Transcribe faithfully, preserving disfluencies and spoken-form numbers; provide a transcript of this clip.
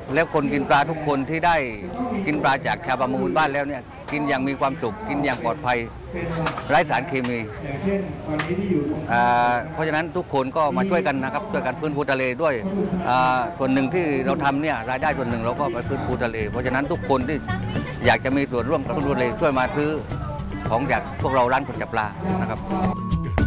แล้วคนกินปลาทุกคนที่ได้กินปลาจากชาวประมงพื้นบ้านแล้วเนี่ยกินอย่างมีความสุขกินอย่างปลอดภัยไร้สารเคมีเพราะฉะนั้นทุกคนก็มาช่วยกันนะครับช่วยกันฟื้นฟูทะเลด้วยส่วนหนึ่งที่เราทำเนี่ยรายได้ส่วนหนึ่งเราก็ไปฟื้นฟูทะเลเพราะฉะนั้นทุกคนที่อยากจะมีส่วนร่วมกับฟื้นฟูทะเลช่วยมาซื้อของจากพวกเราร้านคนจับปลานะครับ